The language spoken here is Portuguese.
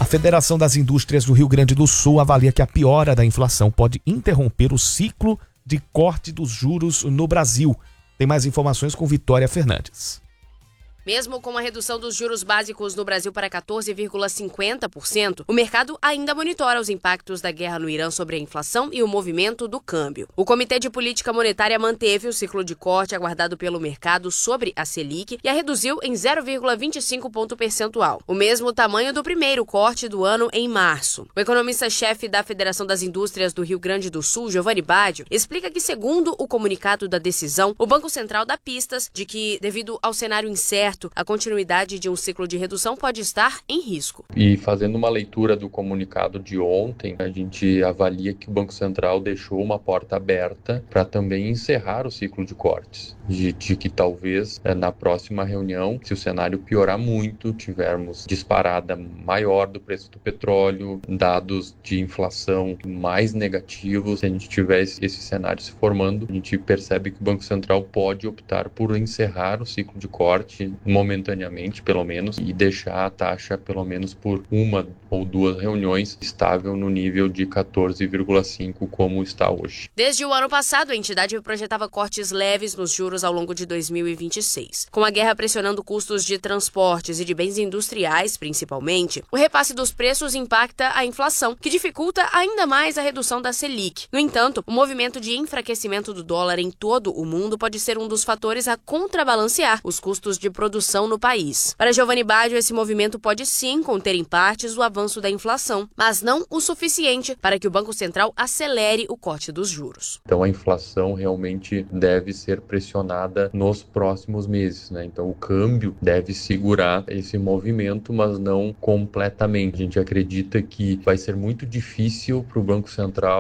Federação das Indústrias do Rio Grande do Sul avalia que a piora da inflação pode interromper o ciclo de corte dos juros no Brasil. Tem mais informações com Vitória Fernandes. Mesmo com a redução dos juros básicos no Brasil para 14,50%, o mercado ainda monitora os impactos da guerra no Irã sobre a inflação e o movimento do câmbio. O Comitê de Política Monetária manteve o ciclo de corte aguardado pelo mercado sobre a Selic e a reduziu em 0,25 ponto percentual, o mesmo tamanho do primeiro corte do ano em março. O economista-chefe da Federação das Indústrias do Rio Grande do Sul, Giovanni Baggio, explica que, segundo o comunicado da decisão, o Banco Central dá pistas de que, devido ao cenário incerto, a continuidade de um ciclo de redução pode estar em risco. E fazendo uma leitura do comunicado de ontem, a gente avalia que o Banco Central deixou uma porta aberta para também encerrar o ciclo de cortes. De que talvez na próxima reunião, se o cenário piorar muito, tivermos disparada maior do preço do petróleo, dados de inflação mais negativos, se a gente tiver esse cenário se formando, a gente percebe que o Banco Central pode optar por encerrar o ciclo de corte momentaneamente, pelo menos, e deixar a taxa, pelo menos por uma ou duas reuniões, estável no nível de 14,5, como está hoje. Desde o ano passado, a entidade projetava cortes leves nos juros ao longo de 2026. Com a guerra pressionando custos de transportes e de bens industriais, principalmente, o repasse dos preços impacta a inflação, que dificulta ainda mais a redução da Selic. No entanto, o movimento de enfraquecimento do dólar em todo o mundo pode ser um dos fatores a contrabalancear os custos de produção no país. Para Giovanni Baggio, esse movimento pode sim conter em partes o avanço da inflação, mas não o suficiente para que o Banco Central acelere o corte dos juros. Então a inflação realmente deve ser pressionada nos próximos meses, né? Então o câmbio deve segurar esse movimento, mas não completamente. A gente acredita que vai ser muito difícil para o Banco Central